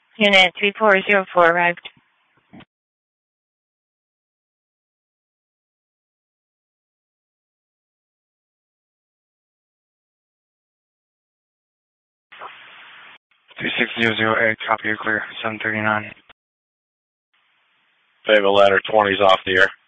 Unit 3404 arrived. Three 6008, copy, you're clear. 739. Fable ladder 20's off the air.